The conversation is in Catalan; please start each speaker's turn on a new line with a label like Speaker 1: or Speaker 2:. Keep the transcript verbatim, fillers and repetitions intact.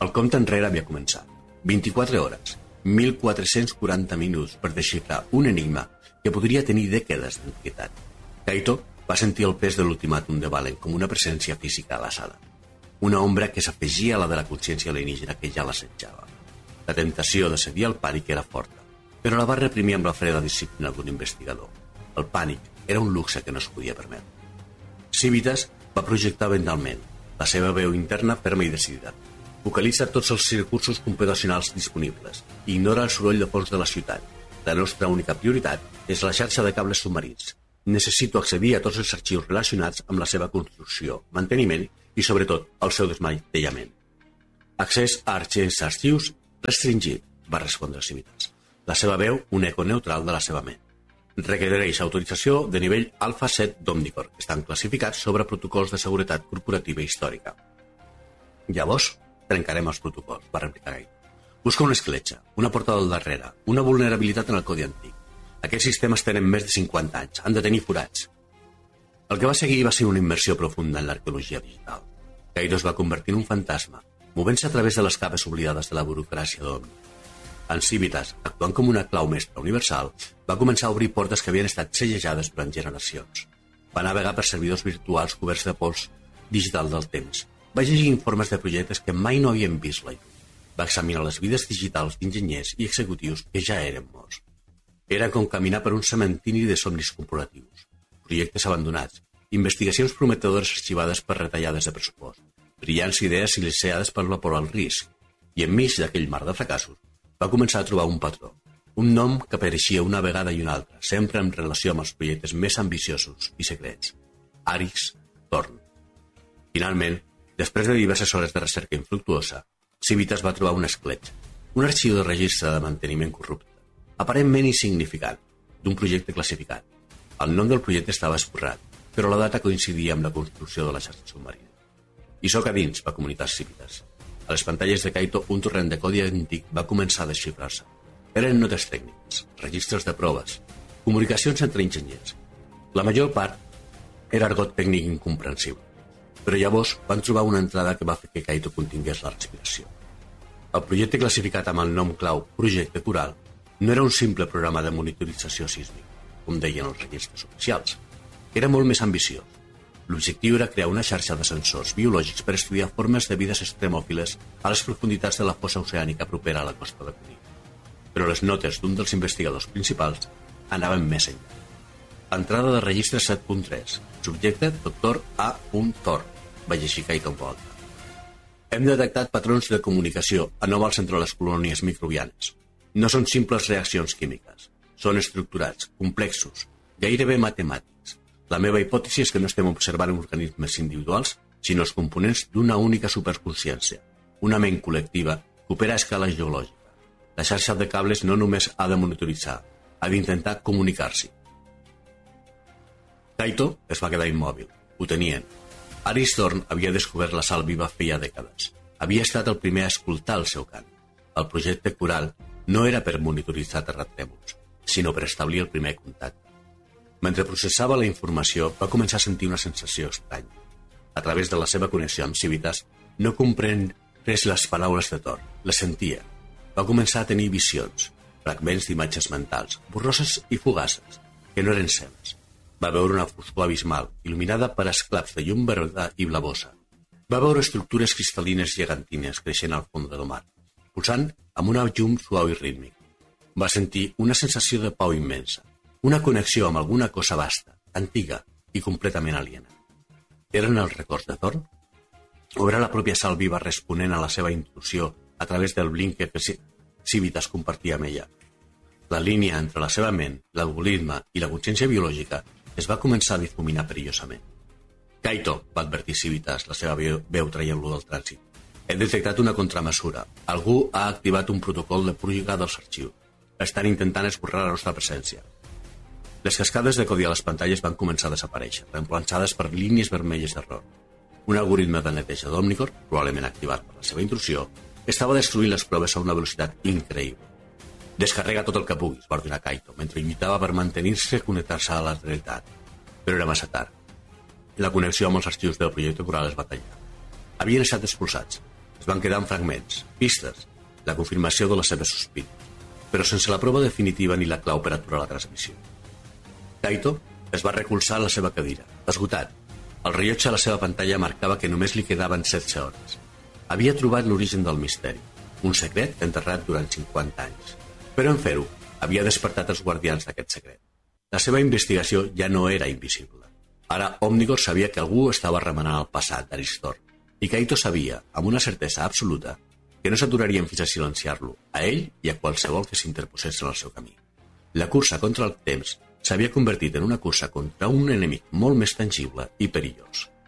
Speaker 1: El compte enrere havia començat. vint-i-quatre hores, mil quatre-cents quaranta minuts per desxifrar un enigma que podria tenir dècades d'antiguitat. Kaito va sentir el pes de l'ultimàtum de Valen com una presència física a la sala. Una ombra que s'afegia a la de la consciència alienígena que ja l'assetjava. La tentació de cedir al pànic era forta, però la va reprimir amb la freda disciplina d'un investigador. El pànic era un luxe que no es podia permetre. Civitas va projectar mentalment, la seva veu interna ferma i decidida. Focalitza tots els recursos computacionals disponibles i ignora el soroll de fons de la ciutat. La nostra única prioritat és la xarxa de cables submarins. Necessito accedir a tots els arxius relacionats amb la seva construcció, manteniment i, sobretot, el seu desmantellament. Accés a arxius arxius restringit, va respondre Civitas. La seva veu, un eco neutral de la seva ment. Requereix autorització de nivell Alpha set d'Omnicore, que estan classificats sobre protocols de seguretat corporativa històrica. Llavors, trencarem els protocols, va replicar Gaito. Busca una escletxa, una porta del darrere, una vulnerabilitat en el codi antic. Aquests sistemes tenen més de cinquanta anys, han de tenir forats. El que va seguir va ser una immersió profunda en l'arqueologia digital. Gaito es va convertir en un fantasma, movent-se a través de les capes oblidades de la burocràcia d'Omnicore. En Civitas, actuant com una clau mestra universal, va començar a obrir portes que havien estat segellades durant generacions. Va navegar per servidors virtuals coberts de pols digital del temps. Va llegir informes de projectes que mai no havien vist la llum. Va examinar les vides digitals d'enginyers i executius que ja eren morts. Era com caminar per un cementiri de somnis corporatius. Projectes abandonats, investigacions prometedores arxivades per retallades de pressupost, brillants idees silenciades per la por al risc, i enmig d'aquell mar de fracassos, va començar a trobar un patró, un nom que apareixia una vegada i una altra, sempre en relació amb els projectes més ambiciosos i secrets. Aris Thorn. Finalment, després de diverses hores de recerca infructuosa, Civitas va trobar una escletxa, un arxiu de registre de manteniment corrupte, aparentment insignificant, d'un projecte classificat. El nom del projecte estava esborrat, però la data coincidia amb la construcció de la xarxa submarina. I soc a dins, va comunicar Civitas. A les pantalles de Kaito, un torrent de codi antic va començar a desxifrar-se. Eren notes tècniques, registres de proves, comunicacions entre enginyers. La major part era argot tècnic incomprensible, però llavors van trobar una entrada que va fer que Kaito contingués la respiració. El projecte classificat amb el nom clau Projecte Coral no era un simple programa de monitorització sísmica, com deien els registres oficials. Era molt més ambiciós. L'objectiu era crear una xarxa de sensors biològics per estudiar formes de vides extremòfiles a les profunditats de la fossa oceànica propera a la costa de Cuní. Però les notes d'un dels investigadors principals anaven més enllà. Entrada de registre set punt tres. Subjecte doctor A. Thorn. Va llegir Kaito en veu alta. Hem detectat patrons de comunicació anòmals entre les colònies microbianes. No són simples reaccions químiques. Són estructurats, complexos, gairebé matemàtics. La meva hipòtesi és que no estem observant organismes individuals, sinó els components d'una única superconsciència, una ment col·lectiva que opera a escala geològica. La xarxa de cables no només ha de monitoritzar, ha d'intentar comunicar-s'hi. Kaito es va quedar immòbil. Ho tenien. Aris Thorn havia descobert la sal viva feia dècades. Havia estat el primer a escoltar el seu cant. El projecte Coral no era per monitoritzar terratrèmols, sinó per establir el primer contacte. Mentre processava la informació, va començar a sentir una sensació estranya. A través de la seva connexió amb Civitas, no comprèn res les paraules de Thorn. Les sentia. Va començar a tenir visions, fragments d'imatges mentals, borroses i fugaces, que no eren seves. Va veure una foscor abismal, il·luminada per esclaps de llum verda i blavosa. Va veure estructures cristal·lines gegantines creixent al fons del mar, pulsant amb una llum suau i rítmica. Va sentir una sensació de pau immensa, una connexió amb alguna cosa vasta, antiga i completament aliena. Eren els records de Thorn? O era la pròpia sal viva responent a la seva intuïció a través del blinker que Civitas compartia amb ella? La línia entre la seva ment, l'algoritme i la consciència biològica es va començar a difuminar perillosament. Kaito, va advertir Civitas, la seva veu, veu traient-lo del trànsit. He detectat una contramesura. Algú ha activat un protocol de purga dels arxius. Estan intentant esborrar la nostra presència. Les cascades de codi a les pantalles van començar a desaparèixer, reemplaçades per línies vermelles d'error. Un algoritme de neteja d'Omnicore, probablement activat per la seva intrusió, estava destruint les proves a una velocitat increïble. Descarrega tot el que puguis, va ordenar Kaito, mentre lluitava per mantenir-se i connectar-se a la realitat. Però era massa tard. La connexió amb els arxius del projecte Coral es va tallar. Havien estat expulsats. Es van quedar en fragments, pistes, la confirmació de les seves sospites, però sense la prova definitiva ni la clau per aturar la transmissió. Kaito es va recolzar a la seva cadira, esgotat. El rellotge a la seva pantalla marcava que només li quedaven setze hores. Havia trobat l'origen del misteri, un secret enterrat durant cinquanta anys. Però en fer-ho, havia despertat els guardians d'aquest secret. La seva investigació ja no era invisible. Ara Omnigor sabia que algú estava remenant el passat d'Aristor, i Kaito sabia, amb una certesa absoluta, que no s'aturarien fins a silenciar-lo, a ell i a qualsevol que s'interposés en el seu camí. La cursa contra el temps s'havia convertit en una cursa contra un enemic molt més tangible i perillós.